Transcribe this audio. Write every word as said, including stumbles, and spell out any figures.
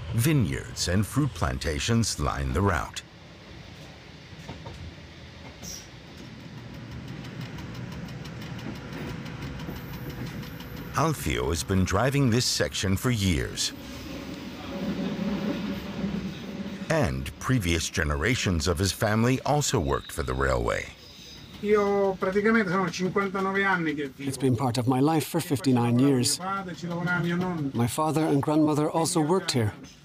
Vineyards and fruit plantations line the route. Alfio has been driving this section for years. And previous generations of his family also worked for the railway. It's been part of my life for fifty-nine years. My father and grandmother also worked here.